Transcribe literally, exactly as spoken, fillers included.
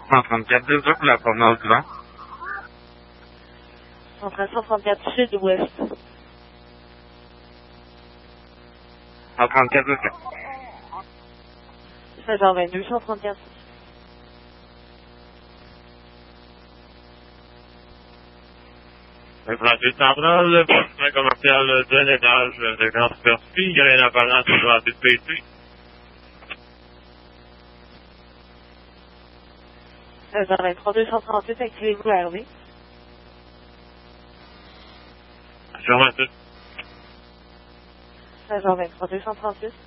cent trente-quatre, deux heures pour la provenance du vent. Central cent trente-quatre sud-ouest. cent trente-quatre, deux heures. seize heures vingt-deux, cent trente-quatre. Implanté central, le bâtiment commercial de l'étage de grande superficie, il y a une apparence toujours en T P C. seize heures vingt-trois, deux cent trente-huit, activez-vous R V. Affirmatif. seize heures vingt-trois, deux cent trente-huit.